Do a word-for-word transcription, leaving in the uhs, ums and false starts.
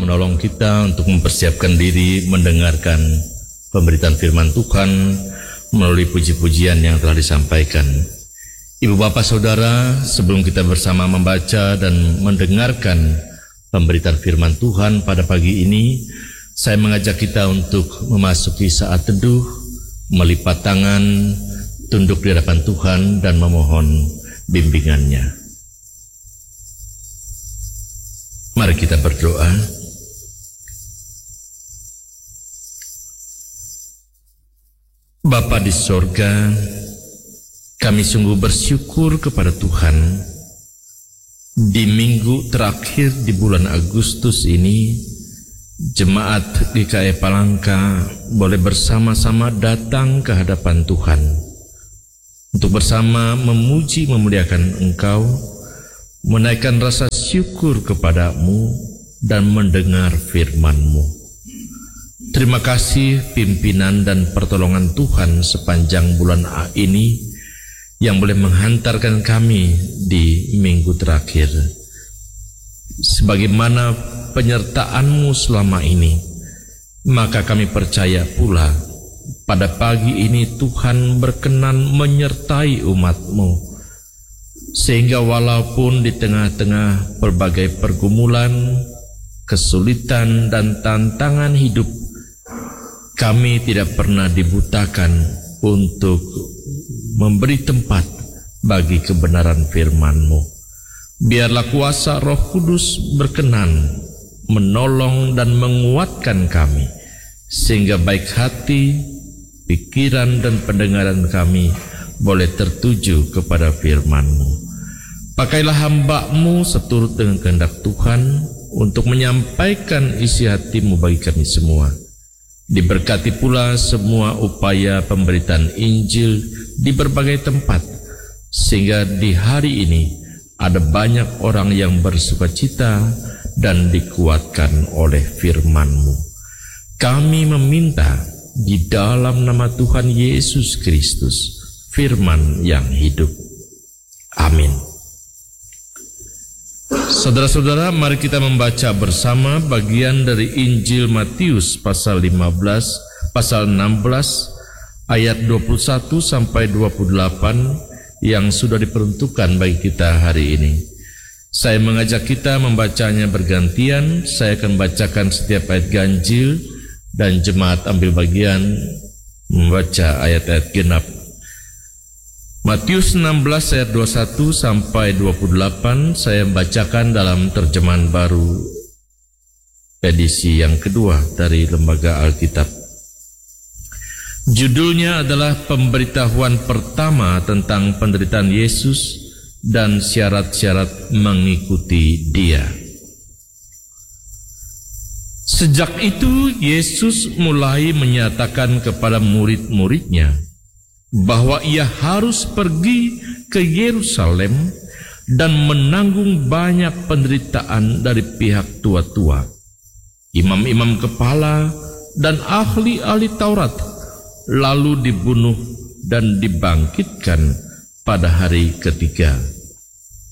menolong kita untuk mempersiapkan diri mendengarkan pemberitaan firman Tuhan melalui puji-pujian yang telah disampaikan. Ibu bapak saudara, sebelum kita bersama membaca dan mendengarkan pemberitaan firman Tuhan pada pagi ini, saya mengajak kita untuk memasuki saat teduh, melipat tangan, tunduk di hadapan Tuhan dan memohon bimbingannya. Mari kita berdoa. Bapa di sorga, kami sungguh bersyukur kepada Tuhan. Di minggu terakhir di bulan Agustus ini, Jemaat G K I Palangka boleh bersama-sama datang ke hadapan Tuhan untuk bersama memuji memuliakan Engkau, menaikkan rasa syukur kepadamu dan mendengar firman-Mu. Terima kasih pimpinan dan pertolongan Tuhan sepanjang bulan A ini yang boleh menghantarkan kami di minggu terakhir. Sebagaimana penyertaan-Mu selama ini, maka kami percaya pula pada pagi ini Tuhan berkenan menyertai umat-Mu, sehingga walaupun di tengah-tengah berbagai pergumulan, kesulitan dan tantangan hidup, kami tidak pernah dibutakan untuk memberi tempat bagi kebenaran firman-Mu. Biarlah kuasa Roh Kudus berkenan menolong dan menguatkan kami, sehingga baik hati, pikiran dan pendengaran kami boleh tertuju kepada firman-Mu. Pakailah hamba-Mu seturut dengan kehendak Tuhan untuk menyampaikan isi hati-Mu bagi kami semua. Diberkati pula semua upaya pemberitaan Injil di berbagai tempat, sehingga di hari ini ada banyak orang yang bersukacita dan dikuatkan oleh firman-Mu. Kami meminta di dalam nama Tuhan Yesus Kristus, firman yang hidup. Amin. Saudara-saudara, mari kita membaca bersama bagian dari Injil Matius pasal lima belas, pasal enam belas, ayat dua puluh satu sampai dua puluh delapan yang sudah diperuntukkan bagi kita hari ini. Saya mengajak kita membacanya bergantian. Saya akan bacakan setiap ayat ganjil dan jemaat ambil bagian membaca ayat-ayat genap. Matius enam belas ayat dua puluh satu sampai dua puluh delapan saya bacakan dalam terjemahan baru edisi yang kedua dari Lembaga Alkitab. Judulnya adalah pemberitahuan pertama tentang penderitaan Yesus dan syarat-syarat mengikuti Dia. Sejak itu Yesus mulai menyatakan kepada murid-muridnya bahwa ia harus pergi ke Yerusalem dan menanggung banyak penderitaan dari pihak tua-tua, imam-imam kepala dan ahli-ahli Taurat, lalu dibunuh dan dibangkitkan pada hari ketiga.